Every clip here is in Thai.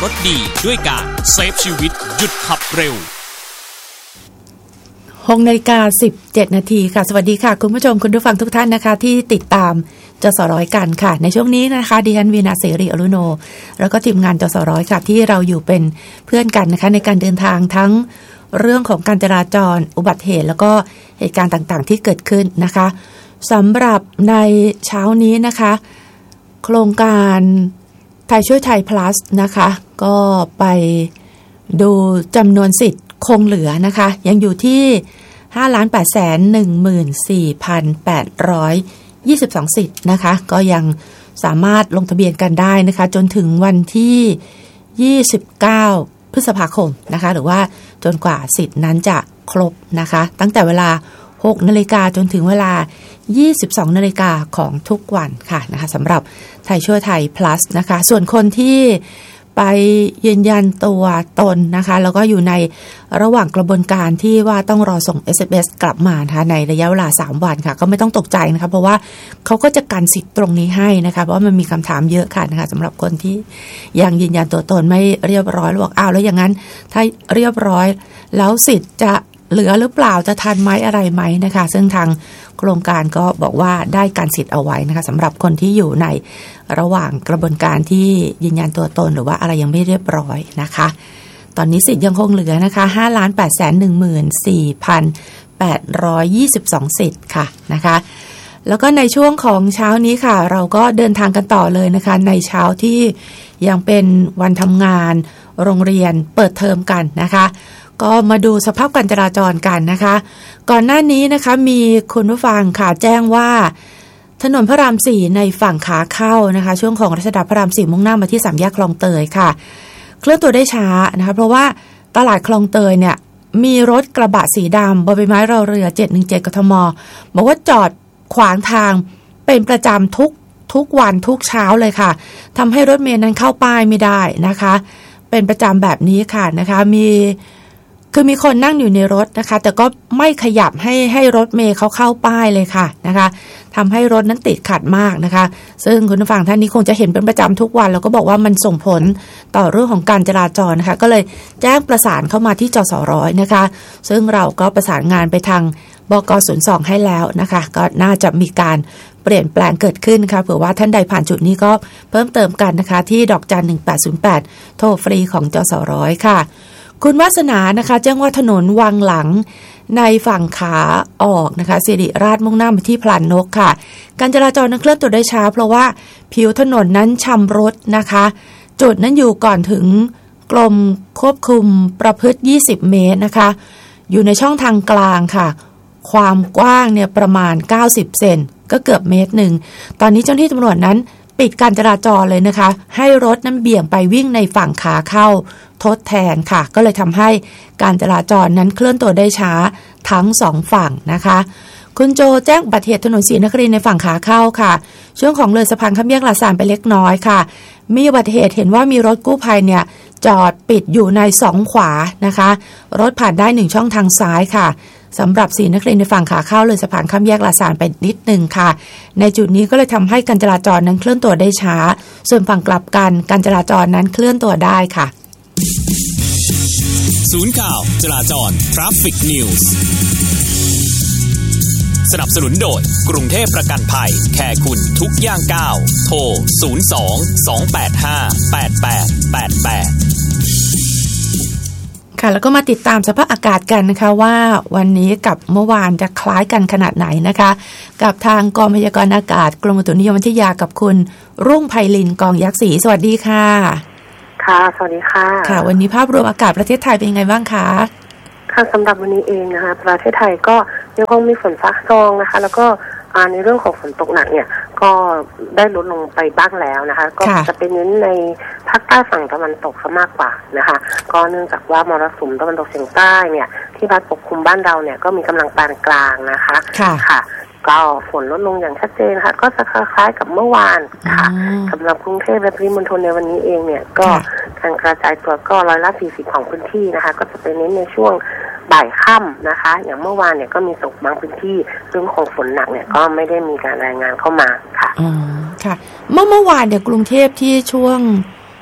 รถดีด้วยการเซฟชีวิตหยุดขับเร็ว 6:17 นาทีค่ะสวัสดีค่ะคุณผู้ชมคุณผู้ฟังทุกท่านนะคะที่ติดตามจสร้อยกันค่ะในช่วงนี้นะคะดิฉันวีณาเสรีอรุโนแล้วก็ทีมงานจสร้อยค่ะที่เราอยู่เป็นเพื่อนกันนะคะในการเดินทางทั้งเรื่องของการจราจรอุบัติเหตุแล้วก็เหตุการณ์ต่างๆที่เกิดขึ้นนะคะสำหรับในเช้านี้นะคะโครงการไทยช่วยไทย plus นะคะก็ไปดูจำนวนสิทธิ์คงเหลือนะคะยังอยู่ที่ 5,814,822 สิทธิ์นะคะก็ยังสามารถลงทะเบียนกันได้นะคะจนถึงวันที่29พฤษภาคมนะคะหรือว่าจนกว่าสิทธิ์นั้นจะครบนะคะตั้งแต่เวลา 6 นาฬิกาจนถึงเวลา 22 นาฬิกาของทุกวันค่ะนะคะสำหรับไทยช่วยไทย plus นะคะส่วนคนที่ไปยืนยันตัวตนนะคะแล้วก็อยู่ในระหว่างกระบวนการที่ว่าต้องรอส่ง SMS กลับมานะคะในระยะเวลา3วันค่ะก็ไม่ต้องตกใจนะคะเพราะว่าเขาก็จะกันสิทธิ์ตรงนี้ให้นะคะเพราะว่ามันมีคำถามเยอะค่ะนะคะสำหรับคนที่ยังยืนยันตัวตนไม่เรียบร้อยบอกอ้าวแล้วอย่างนั้นถ้าเรียบร้อยแล้วสิทธิ์จะเหลือหรือเปล่าจะทันไหมอะไรไหมนะคะซึ่งทางโครงการก็บอกว่าได้การสิทธิ์เอาไว้นะคะสำหรับคนที่อยู่ในระหว่างกระบวนการที่ยืนยันตัวตนหรือว่าอะไรยังไม่เรียบร้อยนะคะตอนนี้สิทธิ์ยังคงเหลือนะคะ 5,814,822 สิทธิ์ค่ะนะคะแล้วก็ในช่วงของเช้านี้ค่ะเราก็เดินทางกันต่อเลยนะคะในเช้าที่ยังเป็นวันทำงานโรงเรียนเปิดเทอมกันนะคะก็มาดูสภาพการจราจรกันนะคะก่อนหน้านี้นะคะมีคุณผู้ฟังค่ะแจ้งว่าถนนพระราม 4ในฝั่งขาเข้านะคะช่วงของรัชดาพระราม 4มุ่งหน้ามาที่3แยกคลองเตยค่ะเคลื่อนตัวได้ช้านะคะเพราะว่าตลาดคลองเตยเนี่ยมีรถกระบะสีดำบใบไม้รอเรือ717กทมบอกว่าจอดขวางทางเป็นประจำทุกวันทุกเช้าเลยค่ะทำให้รถเมล์นั้นเข้าป้ายไม่ได้นะคะเป็นประจำแบบนี้ค่ะนะคะมีคนนั่งอยู่ในรถนะคะแต่ก็ไม่ขยับให้รถเมล์เขาเข้าป้ายเลยค่ะนะคะทำให้รถนั้นติดขัดมากนะคะซึ่งคุณผู้ฟังท่านนี้คงจะเห็นเป็นประจำทุกวันแล้วก็บอกว่ามันส่งผลต่อเรื่องของการจราจรนะคะก็เลยแจ้งประสานเข้ามาที่จสร้อยนะคะซึ่งเราก็ประสานงานไปทางบก.02ให้แล้วนะคะก็น่าจะมีการเปลี่ยนแปลงเกิดขึ้นค่ะเผื่อว่าท่านใดผ่านจุดนี้ก็เพิ่มเติมกันนะคะที่ดอกจัน1808โทรฟรีของจสร้อยค่ะคุณวาสนานะคะแจ้งว่าถนนวังหลังในฝั่งขาออกนะคะสิริราชมุ่งหน้าไปที่พลานนกค่ะการจราจรนั้นเคลื่อนตัวได้ช้าเพราะว่าผิวถนนนั้นชำรุดนะคะจุดนั้นอยู่ก่อนถึงกรมควบคุมประพฤติ20เมตรนะคะอยู่ในช่องทางกลางค่ะความกว้างเนี่ยประมาณ90เซนก็เกือบเมตรนึงตอนนี้เจ้าหน้าที่ตำรวจนั้นปิดการจราจรเลยนะคะให้รถนั้นเบี่ยงไปวิ่งในฝั่งขาเข้าทดแทนค่ะก็เลยทำให้การจราจรนั้นเคลื่อนตัวได้ช้าทั้ง2ฝั่งนะคะคุณโจแจ้งอุบัติเหตุถนนศรีนครินทร์ในฝั่งขาเข้าค่ะช่วงของเลยสะพานข้ามแยกลาซานไปเล็กน้อยค่ะมีอุบัติเหตุเห็นว่ามีรถกู้ภัยเนี่ยจอดปิดอยู่ใน2ขวานะคะรถผ่านได้1ช่องทางซ้ายค่ะสำหรับศรีนครินทร์ในฝั่งขาเข้าเลยสะพานข้ามแยกลาซานไปนิดนึงค่ะในจุดนี้ก็เลยทำให้การจราจรนั้นเคลื่อนตัวได้ช้าส่วนฝั่งกลับกันการจราจรนั้นเคลื่อนตัวได้ค่ะศูนย์ข่าวจราจร Traffic News สนับสนุนโดยกรุงเทพประกันภัยแค่คุณทุกย่างก้าวโทร02-285-8888 ค่ะแล้วก็มาติดตามสภาพอากาศกันนะคะว่าวันนี้กับเมื่อวานจะคล้ายกันขนาดไหนนะคะกับทางกองพยากรณ์อากาศกรมอุตุนิยมวิทยากับคุณรุ่งไพลินกองยักษ์ศรีสวัสดีค่ะค่ะสวัสดีค่ะค่ะวันนี้ภาพรวมอากาศประเทศไทยเป็นยังไงบ้างคะค่ะสำหรับวันนี้เองนะคะประเทศไทยก็ยังคงมีฝนฟ้าคะนองนะคะแล้วก็ในเรื่องของฝนตกหนักเนี่ยก็ได้ลดลงไปบ้างแล้วนะคะก็จะเป็นเน้นในภาคใต้ฝั่งตะวันตกซะมากกว่านะคะก็เนื่องจากว่ามรสุมตะวันตกเฉียงใต้เนี่ยที่พัดปกคลุมบ้านเราเนี่ยก็มีกำลังปานกลางนะคะค่ะก็ฝนลดลงอย่างชัดเจนค่ะก็จะคล้ายๆกับเมื่อวานค่ะสำหรับกรุงเทพและปริมณฑลในวันนี้เองเนี่ยก็การกระจายตัวก็40%ของพื้นที่นะคะก็จะเป็นเน้นในช่วงบ่ายค่ำนะคะอย่างเมื่อวานเนี่ยก็มีตกบางพื้นที่เรื่องของฝนหนักเนี่ยก็ไม่ได้มีการรายงานเข้ามาค่ะค่ะเมื่อวานเนี่ยกรุงเทพที่ช่วง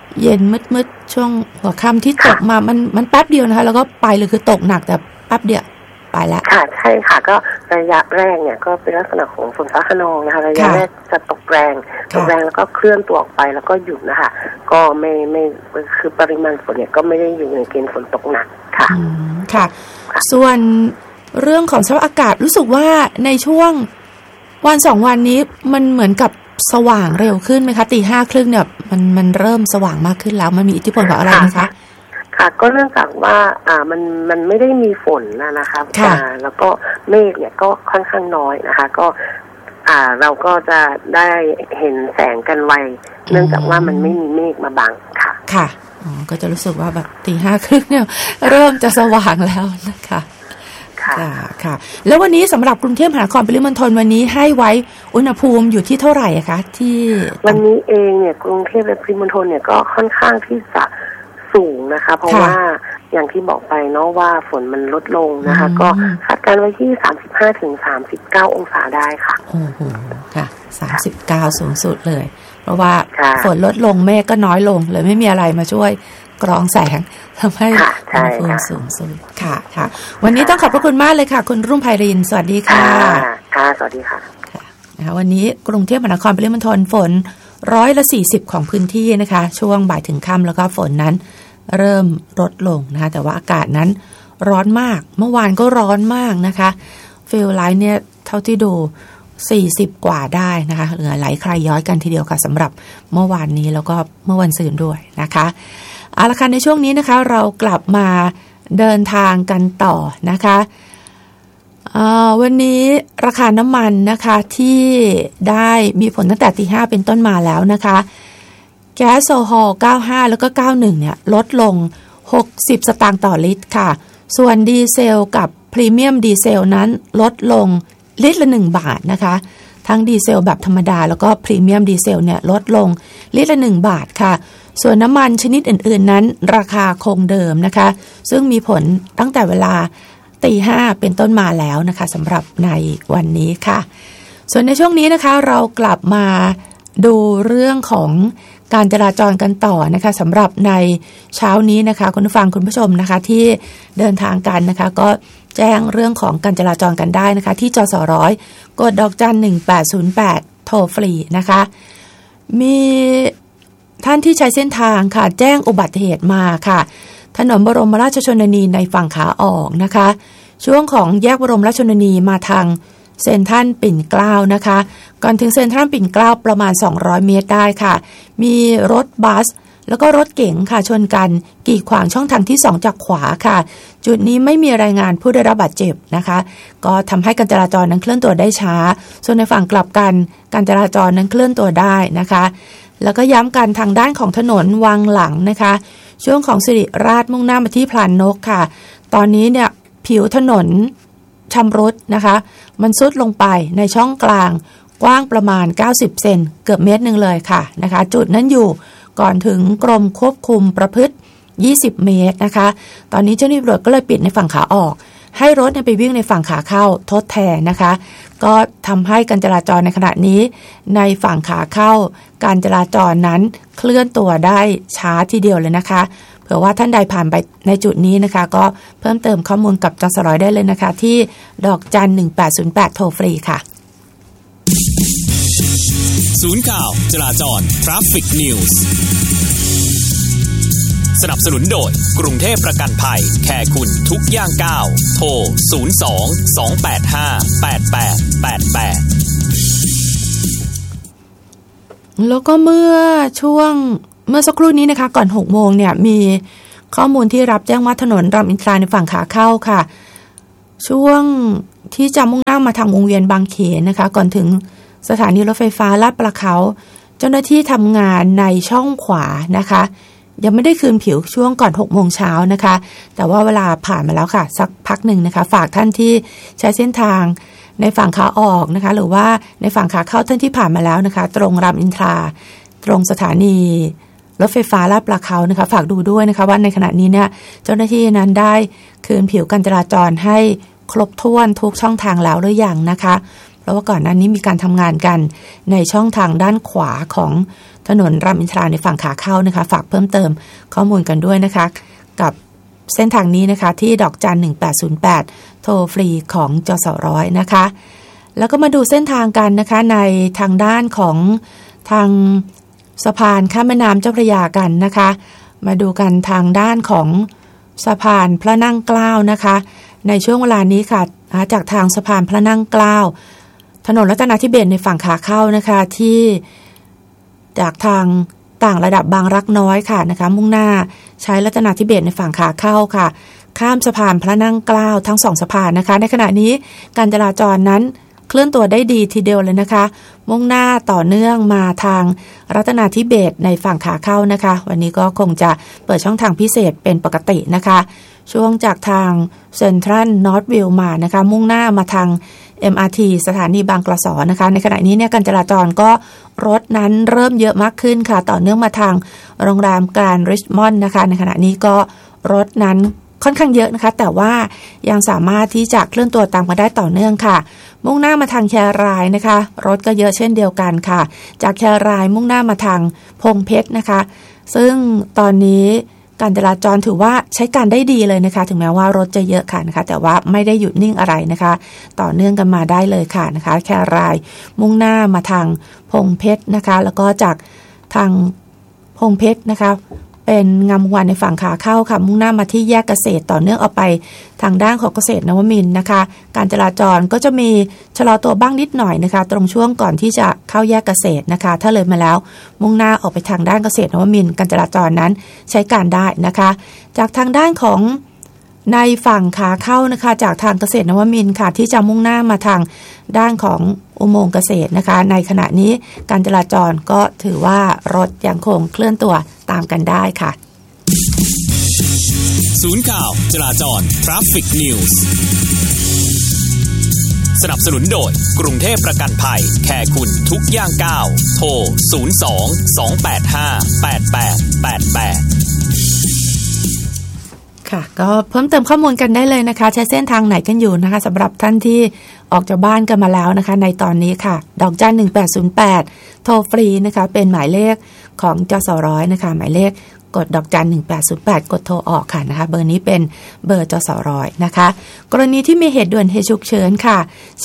เย็นมืดช่วงหัวค่ำที่ตกมามันแป๊บเดียวนะคะแล้วก็ไปเลยคือตกหนักแต่แป๊บเดียวไปแล้วค่ะใช่ค่ะก็ระยะแรกเนี่ยก็เป็นลักษณะของฝนฟ้าคะนองนะคะระยะแรกจะตกแรงแล้วก็เคลื่อนตัวออกไปแล้วก็หยุดนะคะก็ไม่คือปริมาณฝนเนี่ยก็ไม่ได้อยู่ในเกณฑ์ฝนตกหนักค่ะค่ะส่วนเรื่องของสภาพอากาศรู้สึกว่าในช่วงวัน2วันนี้มันเหมือนกับสว่างเร็วขึ้นไหมคะ 5:30 เนี่ยมันเริ่มสว่างมากขึ้นแล้วมันมีอิทธิพลกับอะไรนะคะค่ะก็เนื่องจากว่ามันไม่ได้มีฝนนะคะแล้วก็เมฆเนี่ยก็ค่อนข้างน้อยนะคะก็เราก็จะได้เห็นแสงกันไวเนื่องจากว่ามันไม่มีเมฆมาบังค่ะค่ะก็จะรู้สึกว่าแบบ 5:30 เนี่ยเริ่มจะสว่างแล้วนะคะค่ะแล้ววันนี้สำหรับกรุงเทพมหานครปริมณฑลวันนี้ให้ไว้อุณหภูมิอยู่ที่เท่าไหร่คะที่วันนี้เองเนี่ยกรุงเทพและปริมณฑลเนี่ยก็ค่อนข้างที่จะสูงนะคะเพราะว่าอย่างที่บอกไปเนาะว่าฝนมันลดลงนะคะก็คาดการณ์ไว้ที่ 35-39 องศาได้ค่ะโอ้โหค่ะ39สูงสุดเลยเพราะว่าฝนลดลงเมฆก็น้อยลงเลยไม่มีอะไรมาช่วยกรองแสงทำให้อุณหภูมิสูงสุดค่ะวันนี้ต้องขอบพระคุณมากเลยค่ะคุณรุ่งไพรินทร์สวัสดีค่ะค่ะสวัสดีค่ะนะคะวันนี้กรุงเทพมหานครปริมณฑลฝน140ของพื้นที่นะคะช่วงบ่ายถึงค่ำแล้วก็ฝนนั้นเริ่มลดลงนะคะแต่ว่าอากาศนั้นร้อนมากเมื่อวานก็ร้อนมากนะคะฟีลไลท์เนี่ยเท่าที่ดู40กว่าได้นะคะเหลือไหลใครย้อยกันทีเดียวค่ะสำหรับเมื่อวานนี้แล้วก็เมื่อวันศุกร์ด้วยนะคะเอาละค่ะในช่วงนี้นะคะเรากลับมาเดินทางกันต่อนะคะวันนี้ราคาน้ำมันนะคะที่ได้มีผลตั้งแต่ 5:00 เป็นต้นมาแล้วนะคะแก๊สโซฮอล95แล้วก็91เนี่ยลดลง60สตางค์ต่อลิตรค่ะส่วนดีเซลกับพรีเมียมดีเซลนั้นลดลงลิตรละ1บาทนะคะทั้งดีเซลแบบธรรมดาแล้วก็พรีเมียมดีเซลเนี่ยลดลงลิตรละ1บาทค่ะส่วนน้ำมันชนิดอื่นๆนั้นราคาคงเดิมนะคะซึ่งมีผลตั้งแต่เวลา 5:00 เป็นต้นมาแล้วนะคะสำหรับในวันนี้ค่ะส่วนในช่วงนี้นะคะเรากลับมาดูเรื่องของการจราจรกันต่อนะคะสำหรับในเช้านี้นะคะคุณผู้ฟังคุณผู้ชมนะคะที่เดินทางกันนะคะก็แจ้งเรื่องของการจราจรกันได้นะคะที่จสร้อยกดดอกจัน1808โทรฟรีนะคะมีท่านที่ใช้เส้นทางค่ะแจ้งอุบัติเหตุมาค่ะถนนบรมราชชนนีในฝั่งขาออกนะคะช่วงของแยกบรมราชชนนีมาทางเซ็นทรัลปิ่นเกล้านะคะก่อนถึงเซ็นทรัลปิ่นเกล้าประมาณ200เมตรได้ค่ะมีรถบัสแล้วก็รถเก๋งค่ะชนกันกีดขวางช่องทางที่2จากขวาค่ะจุดนี้ไม่มีรายงานผู้ได้รับบาดเจ็บนะคะก็ทำให้การจราจรนั้นเคลื่อนตัวได้ช้าส่วนในฝั่งกลับกันการจราจรนั้นเคลื่อนตัวได้นะคะแล้วก็ย้ำกันทางด้านของถนนวังหลังนะคะช่วงของสิริราชมุ่งหน้ามาที่พลานนกค่ะตอนนี้เนี่ยผิวถนนชำรุดนะคะมันซุดลงไปในช่องกลางกว้างประมาณ90เซนเกือบเมตรนึงเลยค่ะนะคะจุดนั้นอยู่ก่อนถึงกรมควบคุมประพฤติ20เมตรนะคะตอนนี้เจ้าหน้าที่ตำรวจก็เลยปิดในฝั่งขาออกให้รถไปวิ่งในฝั่งขาเข้าทดแทนนะคะก็ทำให้การจราจรในขณะนี้ในฝั่งขาเข้าการจราจรนั้นเคลื่อนตัวได้ช้าทีเดียวเลยนะคะเผื่อว่าท่านใดผ่านไปในจุดนี้นะคะก็เพิ่มเติมข้อมูลกับจสร้อยได้เลยนะคะที่ดอกจัน1808โทรฟรีค่ะศูนย์ข่าวจราจร Traffic News สนับสนุนโดยกรุงเทพประกันภัยแค่คุณทุกย่างก้าวโทร02-285-8888 แล้วก็เมื่อสักครู่นี้นะคะก่อน 6 โมงเนี่ยมีข้อมูลที่รับแจ้งว่าถนนรามอินทราในฝั่งขาเข้าค่ะช่วงที่จะมุ่งหน้ามาทางวงเวียนบางเขนนะคะก่อนถึงสถานีรถไฟฟ้าลาดปลาเขาเจ้าหน้าที่ทำงานในช่องขวานะคะยังไม่ได้คืนผิวช่วงก่อน 6 โมงเช้านะคะแต่ว่าเวลาผ่านมาแล้วค่ะสักพักหนึ่งนะคะฝากท่านที่ใช้เส้นทางในฝั่งขาออกนะคะหรือว่าในฝั่งขาเข้าท่านที่ผ่านมาแล้วนะคะตรงรามอินทราตรงสถานีรถไฟฟ้าลาดปลาเขานะคะฝากดูด้วยนะคะว่าในขณะนี้เนี่ยเจ้าหน้าที่นั้นได้คืนผิวการจราจรให้ครบถ้วนทุกช่องทางแล้วหรือยังนะคะเพราะว่าก่อนหน้านี้มีการทำงานกันในช่องทางด้านขวาของถนนรามอินทราในฝั่งขาเข้านะคะฝากเพิ่มเติมข้อมูลกันด้วยนะคะกับเส้นทางนี้นะคะที่ดอกจัน1808โทรฟรีของจสร้อยนะคะแล้วก็มาดูเส้นทางกันนะคะในทางด้านของทางสะพานข้ามแม่น้ำเจ้าพระยากันนะคะมาดูกันทางด้านของสะพานพระนั่งเกล้านะคะในช่วงเวลานี้ค่ะจากทางสะพานพระนั่งเกล้าถนนรัตนาธิเบศรในฝั่งขาเข้านะคะที่จากทางต่างระดับบางรักน้อยค่ะนะคะมุ่งหน้าใช้รัตนาธิเบศรในฝั่งขาเข้าค่ะข้ามสะพานพระนั่งเกล้าทั้ง2สะพานนะคะในขณะนี้การจราจรนั้นเคลื่อนตัวได้ดีทีเดียวเลยนะคะมุ่งหน้าต่อเนื่องมาทางรัตนาธิเบศรในฝั่งขาเข้านะคะวันนี้ก็คงจะเปิดช่องทางพิเศษเป็นปกตินะคะช่วงจากทางเซ็นทรัลนอร์ทวิลล์มานะคะมุ่งหน้ามาทาง MRT สถานีบางกระสอนะคะในขณะนี้เนี่ยการจราจรก็รถนั้นเริ่มเยอะมากขึ้นค่ะต่อเนื่องมาทางโรงแรมแกรนด์ริชมอนด์นะคะในขณะนี้ก็รถนั้นค่อนข้างเยอะนะคะแต่ว่ายังสามารถที่จะเคลื่อนตัวตามกันได้ต่อเนื่องค่ะมุ่งหน้ามาทางแครายนะคะรถก็เยอะเช่นเดียวกันค่ะจากแครายมุ่งหน้ามาทางพงเพชรนะคะซึ่งตอนนี้การจราจรถือว่าใช้การได้ดีเลยนะคะถึงแม้ว่ารถจะเยอะค่ะนะคะแต่ว่าไม่ได้หยุดนิ่งอะไรนะคะต่อเนื่องกันมาได้เลยค่ะนะคะแครายมุ่งหน้ามาทางพงเพชรนะคะแล้วก็จากทางพงเพชรนะคะเป็นงามวงศ์วานในฝั่งขาเข้าค่ะมุ่งหน้ามาที่แยกเกษตรต่อเนื่องออกไปทางด้านของเกษตรนวมินทร์นะคะการจราจรก็จะมีชะลอตัวบ้างนิดหน่อยนะคะตรงช่วงก่อนที่จะเข้าแยกเกษตรนะคะถ้าเลยมาแล้วมุ่งหน้าออกไปทางด้านเกษตรนวมินทร์การจราจรนั้นใช้การได้นะคะจากทางด้านของในฝั่งขาเข้านะคะจากทางเกษตรนวมินทร์ค่ะที่จะมุ่งหน้ามาทางด้านของอุโมงค์เกษตรนะคะในขณะนี้การจราจรก็ถือว่ารถยังคงเคลื่อนตัวตามกันได้ค่ะศูนย์ข่าวจราจร Traffic News สนับสนุนโดยกรุงเทพประกันภัยแค่คุณทุกย่างก้าวโทร02-285-8888 ค่ะก็เพิ่มเติมข้อมูลกันได้เลยนะคะใช้เส้นทางไหนกันอยู่นะคะสำหรับท่านที่ออกจากบ้านกันมาแล้วนะคะในตอนนี้ค่ะดอกจัน1808โทรฟรีนะคะเป็นหมายเลขของจสร้อยนะคะหมายเลขกดดอกจัน1808กดโทรออกค่ะนะคะเบอร์นี้เป็นเบอร์จสร้อยนะคะกรณีที่มีเหตุด่วนเหตุฉุกเฉินค่ะใช้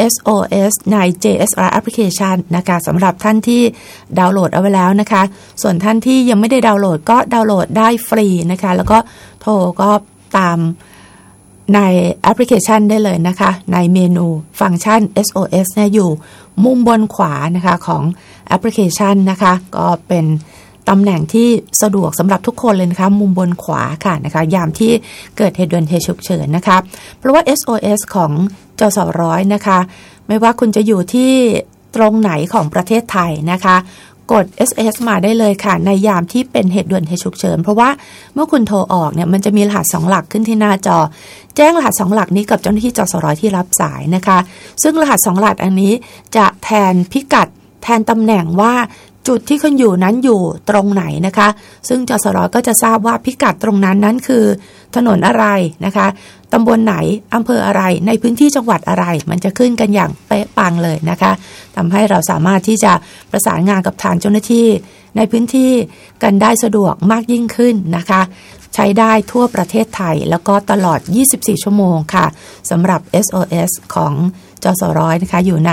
SOS ใน JSR Application นะคะสำหรับท่านที่ดาวน์โหลดเอาไว้แล้วนะคะส่วนท่านที่ยังไม่ได้ดาวน์โหลดก็ดาวน์โหลดได้ฟรีนะคะแล้วก็โทรก็ตามในแอปพลิเคชันได้เลยนะคะในเมนูฟังก์ชัน SOS เนี่ยอยู่มุมบนขวานะคะของแอปพลิเคชันนะคะก็เป็นตำแหน่งที่สะดวกสำหรับทุกคนเลยนะคะมุมบนขวาค่ะนะคะยามที่เกิดเหตุด่วนเหตุฉุกเฉินนะคะเพราะว่า SOS ของจสร้อยนะคะไม่ว่าคุณจะอยู่ที่ตรงไหนของประเทศไทยนะคะกด SOS มาได้เลยค่ะในยามที่เป็นเหตุด่วนเหตุฉุกเฉินเพราะว่าเมื่อคุณโทรออกเนี่ยมันจะมีรหัส2หลักขึ้นที่หน้าจอแจ้งรหัส2หลักนี้กับเจ้าหน้าที่จสร้อยที่รับสายนะคะซึ่งรหัส2หลักอันนี้จะแทนพิกัดแทนตำแหน่งว่าจุดที่คุณอยู่นั้นอยู่ตรงไหนนะคะซึ่งจสร้อยก็จะทราบว่าพิกัดตรงนั้นคือถนนอะไรนะคะตำบลไหนอำเภออะไรในพื้นที่จังหวัดอะไรมันจะขึ้นกันอย่างเป๊ะปังเลยนะคะทำให้เราสามารถที่จะประสานงานกับทางเจ้าหน้าที่ในพื้นที่กันได้สะดวกมากยิ่งขึ้นนะคะใช้ได้ทั่วประเทศไทยแล้วก็ตลอด24ชั่วโมงค่ะสำหรับ SOS ของจสร้อยนะคะอยู่ใน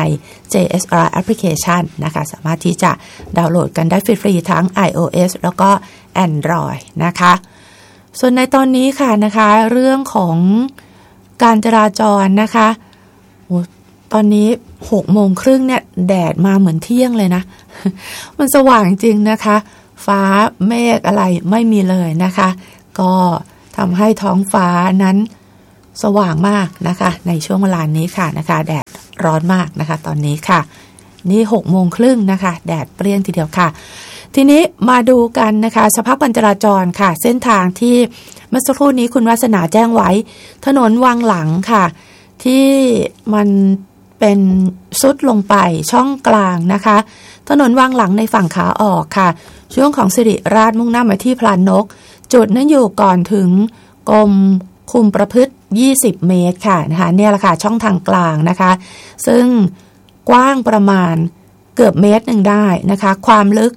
JSR Application นะคะสามารถที่จะดาวน์โหลดกันได้ฟรีๆทั้ง iOS แล้วก็ Android นะคะส่วนในตอนนี้ค่ะนะคะเรื่องของการจราจรนะคะตอนนี้ 6:30 เนี่ยแดดมาเหมือนเที่ยงเลยนะมันสว่างจริงนะคะฟ้าเมฆอะไรไม่มีเลยนะคะก็ทำให้ท้องฟ้านั้นสว่างมากนะคะในช่วงเวลานี้ค่ะนะคะแดดร้อนมากนะคะตอนนี้ค่ะนี่ 6:30 นะคะแดดเปรี้ยงทีเดียวค่ะทีนี้มาดูกันนะคะสภาพการจราจรค่ะเส้นทางที่เมื่อสักครู่นี้คุณวาสนาแจ้งไว้ถนนวังหลังค่ะที่มันเป็นซุดลงไปช่องกลางนะคะถนนวังหลังในฝั่งขาออกค่ะช่วงของสิริราชมุ่งหน้ามาที่พลานนกจุดนั้นอยู่ก่อนถึงกรมคุมประพฤติ20เมตรค่ะนะคะเนี่ยแหละค่ะช่องทางกลางนะคะซึ่งกว้างประมาณเกือบเมตรหนึ่งได้นะคะความลึก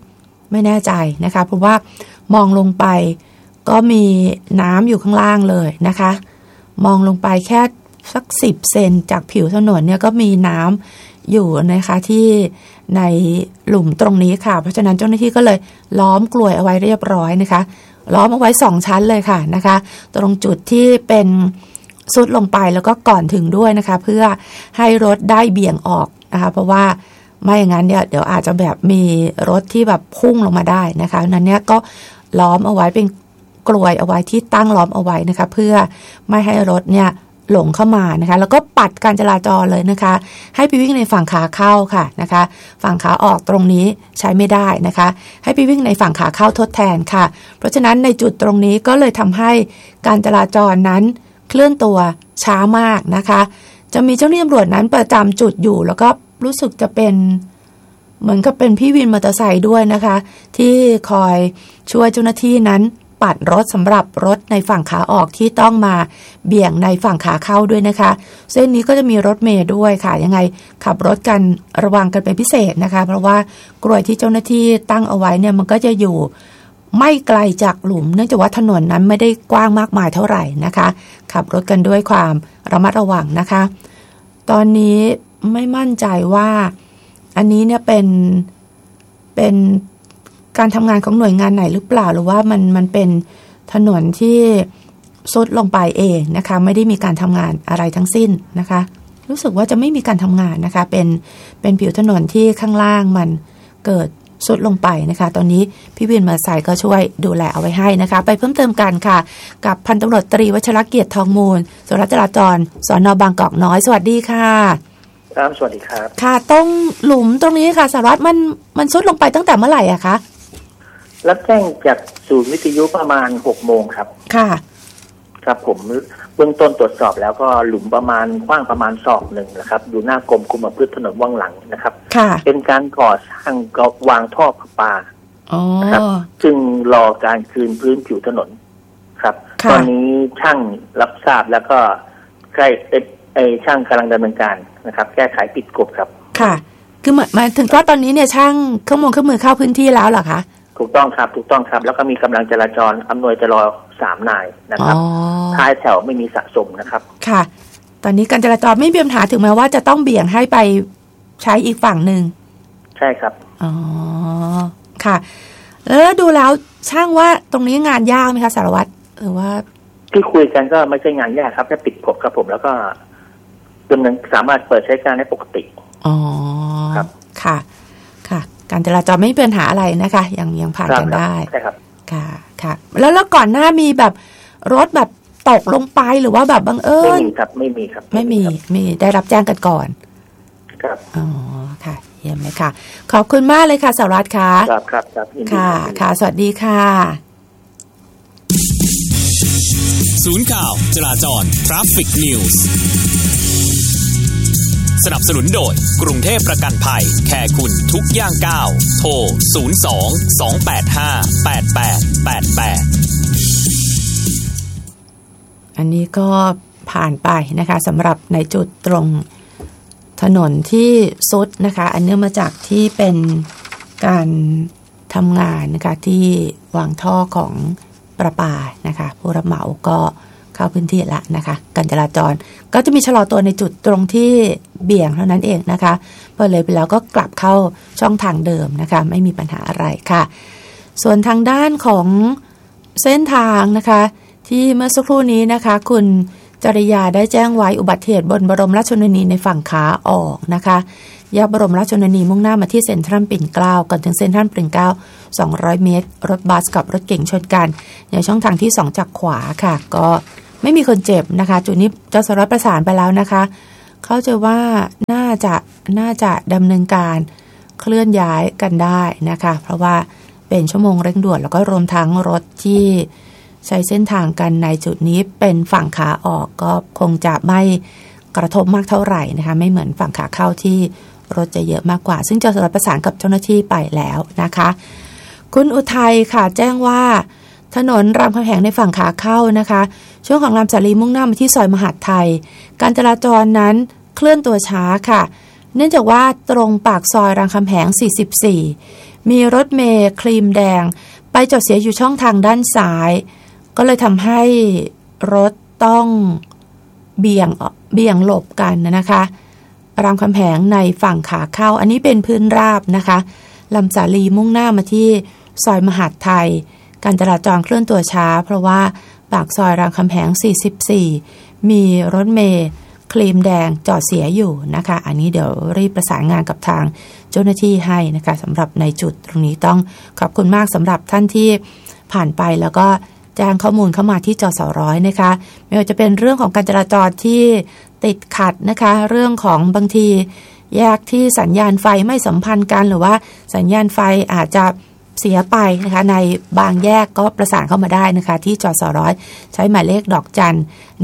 ไม่แน่ใจนะคะเพราะว่ามองลงไปก็มีน้ำอยู่ข้างล่างเลยนะคะมองลงไปแค่สัก10 เซนจากผิวถนนเนี่ยก็มีน้ำอยู่นะคะที่ในหลุมตรงนี้ค่ะเพราะฉะนั้นเจ้าหน้าที่ก็เลยล้อมกลวยเอาไว้เรียบร้อยนะคะล้อมเอาไว้2 ชั้นเลยค่ะนะคะตรงจุดที่เป็นซุดลงไปแล้วก็ก่อนถึงด้วยนะคะเพื่อให้รถได้เบี่ยงออกนะคะเพราะว่าไม่อย่างนั้นเนี่ยเดี๋ยวอาจจะแบบมีรถที่แบบพุ่งลงมาได้นะคะนั้นเนี่ยก็ล้อมเอาไว้เป็นกลวยเอาไว้ที่ตั้งล้อมเอาไว้นะคะเพื่อไม่ให้รถเนี่ยหลงเข้ามานะคะแล้วก็ปัดการจราจรเลยนะคะให้ไปวิ่งในฝั่งขาเข้าค่ะนะคะฝั่งขาออกตรงนี้ใช้ไม่ได้นะคะให้ไปวิ่งในฝั่งขาเข้าทดแทนค่ะเพราะฉะนั้นในจุดตรงนี้ก็เลยทำให้การจราจรนั้นเคลื่อนตัวช้ามากนะคะจะมีเจ้าหน้าที่ตำรวจนั้นประจำจุดอยู่แล้วก็รู้สึกจะเป็นเหมือนกับเป็นพี่วินมอเตอร์ไซค์ด้วยนะคะที่คอยช่วยเจ้าหน้าที่นั้นปัดรถสำหรับรถในฝั่งขาออกที่ต้องมาเบี่ยงในฝั่งขาเข้าด้วยนะคะเส้นนี้ก็จะมีรถเมล์ด้วยค่ะยังไงขับรถกันระวังกันเป็นพิเศษนะคะเพราะว่ากลวยที่เจ้าหน้าที่ตั้งเอาไว้เนี่ยมันก็จะอยู่ไม่ไกลจากหลุมเนื่องจากว่าถนนนั้นไม่ได้กว้างมากมายเท่าไหร่นะคะขับรถกันด้วยความระมัดระวังนะคะตอนนี้ไม่มั่นใจว่าอันนี้เนี่ยเป็นการทำงานของหน่วยงานไหนหรือเปล่าหรือว่ามันเป็นถนนที่ซุดลงไปเองนะคะไม่ได้มีการทำงานอะไรทั้งสิ้นนะคะรู้สึกว่าจะไม่มีการทำงานนะคะเป็นผิวถนนที่ข้างล่างมันเกิดซุดลงไปนะคะตอนนี้พี่วินมอเตอร์ไซค์ก็ช่วยดูแลเอาไว้ให้นะคะไปเพิ่มเติมกันค่ะกับพันตำรวจตรีวชรเกียรติทองมูลสารวัตรจราจรสน.บางกอกน้อยสวัสดีค่ะครับสวัสดีครับค่ะตรงหลุมตรงนี้ค่ะสารวัตรมันซุดลงไปตั้งแต่เมื่อไหร่อะคะรับแจ้งจากศูนย์วิทยุประมาณ 6 โมงครับค่ะครับผมเบื้องต้นตรวจสอบแล้วก็หลุมประมาณกว้างประมาณศอกหนึ่งนะครับอยู่หน้ากรมคุมประพฤติถนนว่างหลังนะครับค่ะเป็นการก่อสร้างวางท่อประปานะครับซึ่งรอการคืนพื้นผิวถนนครับตอนนี้ช่างรับทราบแล้วก็ใกล้ช่างกำลังดำเนินการนะครับแก้ไขปิดกบครับค่ะคือมาถึงว่าตอนนี้เนี่ยช่างเครื่องมือเข้าพื้นที่แล้วเหรอคะถูกต้องครับแล้วก็มีกำลังจราจรอำนวยจรา3 นายนะครับท้ายแถวไม่มีสะสมนะครับค่ะตอนนี้การจราจรไม่มีปัญหาถึงแม้ว่าจะต้องเบี่ยงให้ไปใช้อีกฝั่งหนึ่งใช่ครับอ๋อค่ะแล้วดูแล้วช่างว่าตรงนี้งานยากไหมคะสารวัตรหรือว่าที่คุยกันก็ไม่ใช่งานยากครับแค่ปิดกบครับผมแล้วก็ดำเนินสามารถเปิดใช้การได้ปกติอ๋อครับค่ะการจราจรไม่มีปัญหาอะไรนะคะยังผ่านกันได้ใช่ครับค่ะแล้วก่อนหน้ามีแบบรถแบบตกลงไปหรือว่าแบบบังเอิญไม่มีครับไม่มีได้รับแจ้งกันก่อนครับอ๋อค่ะเยี่ยมเลยค่ะขอบคุณมากเลยค่ะสารวัตรค่ะครับค่ะสวัสดีค่ะศูนย์ข่าวจราจร Traffic News สนับสนุนโดยกรุงเทพประกันภัยแค่คุณทุกย่างก้าวโทร02-285-8888 อันนี้ก็ผ่านไปนะคะสำหรับในจุดตรงถนนที่ซุดนะคะอันเนื่องมาจากที่เป็นการทำงานนะคะที่วางท่อของประปานะคะผู้รับเหมาก็เข้าพื้นที่ละนะคะการจราจรก็จะมีชะลอตัวในจุดตรงที่เบี่ยงเท่านั้นเองนะคะพอเลยไปแล้วก็กลับเข้าช่องทางเดิมนะคะไม่มีปัญหาอะไรค่ะส่วนทางด้านของเส้นทางนะคะที่เมื่อสักครู่นี้นะคะคุณจริยาได้แจ้งไว้อุบัติเหตุบนบรมราชชนนีในฝั่งขาออกนะคะแยกบรมราชชนนีมุ่งหน้ามาที่เซ็นทรัลปิ่นเกล้าก่อนถึงเซ็นทรัลปิ่นเกล้า200 เมตรรถบัสกับรถเก๋งชนกันในช่องทางที่2จากขวาค่ะก็ไม่มีคนเจ็บนะคะจุดนี้เจ้าสารวัตรประสานไปแล้วนะคะเข้าใจว่าน่าจะดำเนินการเคลื่อนย้ายกันได้นะคะเพราะว่าเป็นชั่วโมงเร่งด่วนแล้วก็รวมทั้งรถที่ใช้เส้นทางกันในจุดนี้เป็นฝั่งขาออกก็คงจะไม่กระทบมากเท่าไหร่นะคะไม่เหมือนฝั่งขาเข้าที่รถจะเยอะมากกว่าซึ่งเจ้าสารวัตรประสานกับเจ้าหน้าที่ไปแล้วนะคะคุณอุทัยค่ะแจ้งว่าถนนรามคำแหงในฝั่งขาเข้านะคะช่วงของรามสาลีมุ่งหน้ามาที่ซอยมหาดไทยการจราจรนั้นเคลื่อนตัวช้าค่ะเนื่องจากว่าตรงปากซอยรามคำแหง44 มีรถเมล์ครีมแดงไปจอดเสียอยู่ช่องทางด้านซ้ายก็เลยทำให้รถต้องเบี่ยงหลบกันนะคะรามคำแหงในฝั่งขาเข้าอันนี้เป็นพื้นราบนะคะลำสาลีมุ่งหน้ามาที่ซอยมหาดไทยการจราจรเคลื่อนตัวช้าเพราะว่าปากซอยรามคำแหง44มีรถเมล์ครีมแดงจอดเสียอยู่นะคะอันนี้เดี๋ยวรีบประสานงานกับทางเจ้าหน้าที่ให้นะคะสำหรับในจุดตรงนี้ต้องขอบคุณมากสำหรับท่านที่ผ่านไปแล้วก็แจ้งข้อมูลเข้ามาที่จสร้อยนะคะไม่ว่าจะเป็นเรื่องของการจราจรที่ติดขัดนะคะเรื่องของบางทีแยกที่สัญญาณไฟไม่สัมพันธ์กันหรือว่าสัญญาณไฟอาจจะเสียไปนะคะในบางแยกก็ประสานเข้ามาได้นะคะที่จสร้อยใช้หมายเลขดอกจัน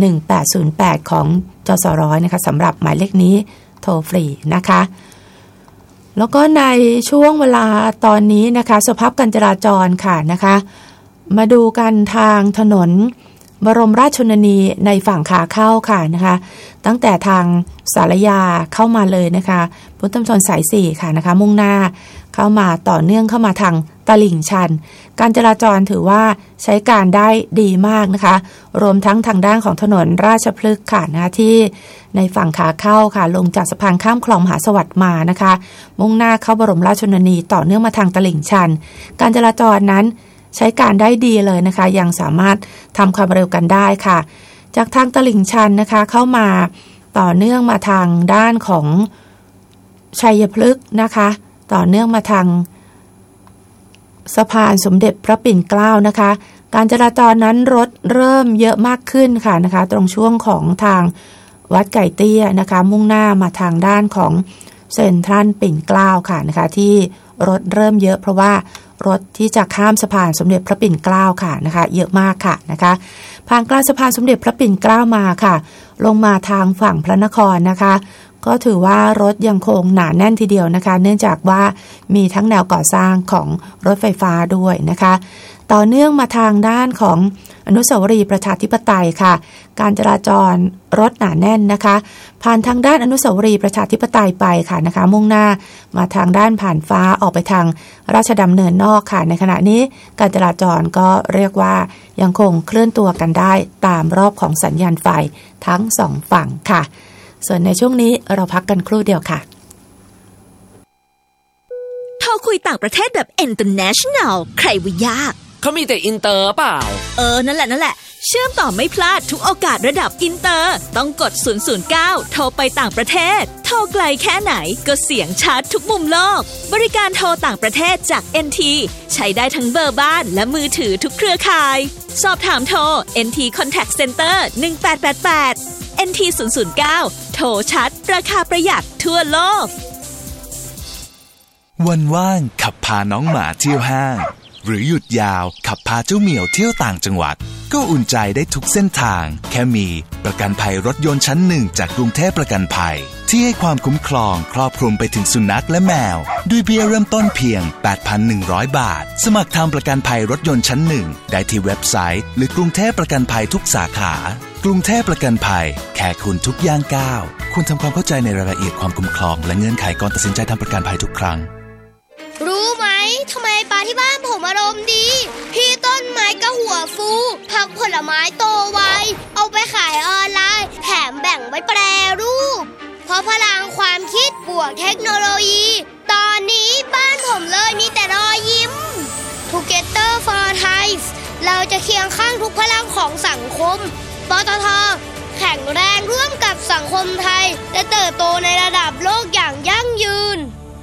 1808ของจสร้อยนะคะสำหรับหมายเลขนี้โทรฟรีนะคะแล้วก็ในช่วงเวลาตอนนี้นะคะสภาพการจราจรค่ะนะคะมาดูกันทางถนนบรมราชชนนีในฝั่งขาเข้าค่ะนะคะตั้งแต่ทางสารยาเข้ามาเลยนะคะพุทธมณฑลสาย4ค่ะนะคะมุ่งหน้าเข้ามาต่อเนื่องเข้ามาทางตลิ่งชันการจราจรถือว่าใช้การได้ดีมากนะคะรวมทั้งทางด้านของถนนราชพฤกษ์ค่ะนะคะที่ในฝั่งขาเข้าค่ะลงจากสะพานข้ามคลองมหาสวัสดิ์มานะคะมุ่งหน้าเข้าบรมราชชนนีต่อเนื่องมาทางตลิ่งชันการจราจรนั้นใช้การได้ดีเลยนะคะยังสามารถทำความเร็วกันได้ค่ะจากทางตลิ่งชันนะคะเข้ามาต่อเนื่องมาทางด้านของชัยพฤกษ์นะคะต่อเนื่องมาทางสะพานสมเด็จพระปิ่นเกล้านะคะการจราจรนั้นรถเริ่มเยอะมากขึ้นค่ะนะคะตรงช่วงของทางวัดไก่เตี้ยนะคะมุ่งหน้ามาทางด้านของเซ็นทรัลปิ่นเกล้าค่ะนะคะที่รถเริ่มเยอะเพราะว่ารถที่จะข้ามสะพานสมเด็จพระปิ่นเกล้าค่ะนะคะเยอะมากค่ะนะคะผ่านกลางสะพานสมเด็จพระปิ่นเกล้ามาค่ะลงมาทางฝั่งพระนครนะคะก็ถือว่ารถยังคงหนาแน่นทีเดียวนะคะเนื่องจากว่ามีทั้งแนวก่อสร้างของรถไฟฟ้าด้วยนะคะต่อเนื่องมาทางด้านของอนุสาวรีย์ประชาธิปไตยค่ะการจราจรรถหนาแน่นนะคะผ่านทางด้านอนุสาวรีย์ประชาธิปไตยไปค่ะนะคะมุ่งหน้ามาทางด้านผ่านฟ้าออกไปทางราชดำเนินนอกค่ะในขณะนี้การจราจรก็เรียกว่ายังคงเคลื่อนตัวกันได้ตามรอบของสัญญาณไฟทั้งสองฝั่งค่ะส่วนในช่วงนี้เราพักกันครู่เดียวค่ะโทรคุยต่างประเทศแบบ international ใครว่ายากเขามีแต่อินเตอร์เปล่านั่นแหละเชื่อมต่อไม่พลาดทุกโอกาสระดับอินเตอร์ต้องกด009โทรไปต่างประเทศโทรไกลแค่ไหนก็เสียงชัดทุกมุมโลกบริการโทรต่างประเทศจาก NT ใช้ได้ทั้งเบอร์บ้านและมือถือทุกเครือข่ายสอบถามโทร NT Contact Center 1888 NT 009โทรชัดราคาประหยัดทั่วโลกวันว่างขับพาน้องหมาเที่ยวห้างหรือหยุดยาวขับพาเจ้าเหมียวเที่ยวต่างจังหวัดก็อุ่นใจได้ทุกเส้นทางแค่มีประกันภัยรถยนต์ชั้น1จากกรุงเทพประกันภัยที่ให้ความคุ้มครองครอบคลุมไปถึงสุนัขและแมวด้วยเบี้ยเริ่มต้นเพียง 8,100 บาทสมัครทำประกันภัยรถยนต์ชั้น1ได้ที่เว็บไซต์หรือกรุงเทพประกันภัยทุกสาขากรุงเทพประกันภัยแค่คุณทุกย่างก้าวคุณทำความเข้าใจในรายละเอียดความคุ้มครองและเงื่อนไขก่อนตัดสินใจทำประกันภัยทุกครั้งรู้ไหมทำไมปลาที่บ้านผมอารมณ์ดีพี่ต้นไม้ก็หัวฟูผักผลไม้โตไวเอาไปขายออนไลน์แถมแบ่งไว้แปรรูปเพราะพลังความคิดบวกเทคโนโลยีตอนนี้บ้านผมเลยมีแต่รอยยิ้ม Together for Thai เราจะเคียงข้างทุกพลังของสังคมปตท.แข็งแรงร่วมกับสังคมไทยและเติบโตในระดับโลกอย่างยั่งยืน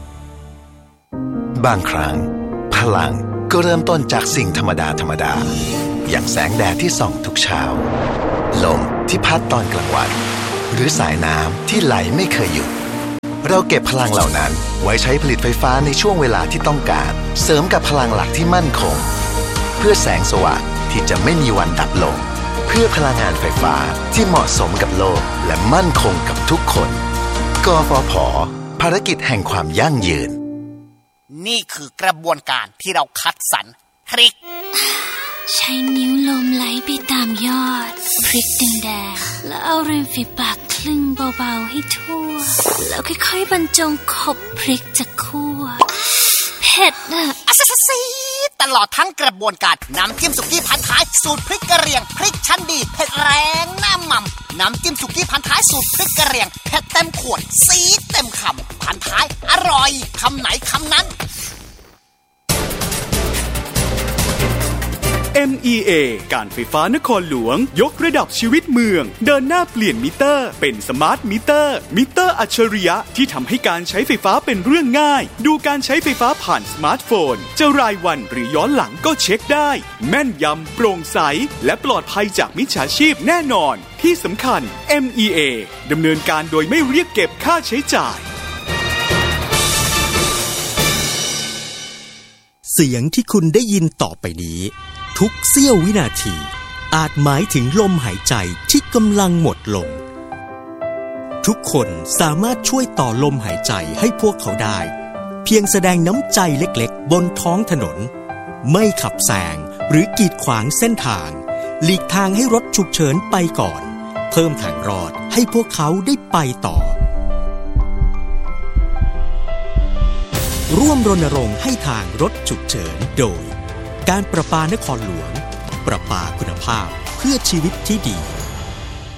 บางครั้งพลังก็เริ่มต้นจากสิ่งธรรมดาอย่างแสงแดดที่ส่องทุกเช้าลมที่พัดตอนกลางวันหรือสายน้ำที่ไหลไม่เคยหยุดเราเก็บพลังเหล่านั้นไว้ใช้ผลิตไฟฟ้าในช่วงเวลาที่ต้องการเสริมกับพลังหลักที่มั่นคงเพื่อแสงสว่างที่จะไม่มีวันดับลงเพื่อพลังงานไฟฟ้าที่เหมาะสมกับโลกและมั่นคงกับทุกคนกฟผ.ภารกิจแห่งความยั่งยืนนี่คือกระบวนการที่เราคัดสรรพริกใช้นิ้วลมไหลไปตามยอดพริกแดงๆแล้วเอาริมฝีปากคลึงเบาๆให้ทั่วแล้วค่อยๆบรรจงขบพริกจากคั่วเผ็ผ็ดน่ะซีตลอดทั้งกระบวนการน้ำจิ้มสุกี้พันท้ายสูตรพริกกะเหรี่ยงพริกชั้นดีเผ็ดแรงหน้าหม่ำน้ำจิ้มสุกี้พันท้ายสูตรพริกกะเหรี่ยงเผ็ดเต็มขวดซีดเต็มคำพันท้ายอร่อยคำไหนคำนั้น MEA การไฟฟ้านครหลวงยกระดับชีวิตเมืองเดินหน้าเปลี่ยนมิเตอร์เป็นสมาร์ทมิเตอร์อัจฉริยะที่ทำให้การใช้ไฟฟ้าเป็นเรื่องง่ายดูการใช้ไฟฟ้าผ่านสมาร์ทโฟนจะรายวันหรือย้อนหลังก็เช็คได้แม่นยำโปร่งใสและปลอดภัยจากมิจฉาชีพแน่นอนที่สำคัญ MEA ดำเนินการโดยไม่เรียกเก็บค่าใช้จ่ายเสียงที่คุณได้ยินต่อไปนี้ทุกเสี้ยววินาทีอาจหมายถึงลมหายใจที่กำลังหมดลงทุกคนสามารถช่วยต่อลมหายใจให้พวกเขาได้เพียงแสดงน้ำใจเล็กๆบนท้องถนนไม่ขับแซงหรือกีดขวางเส้นทางหลีกทางให้รถฉุกเฉินไปก่อนเพิ่มทางรอดให้พวกเขาได้ไปต่อร่วมรณรงค์ให้ทางรถฉุกเฉินโดยการประปานครหลวงประปาคุณภาพเพื่อชีวิตที่ดี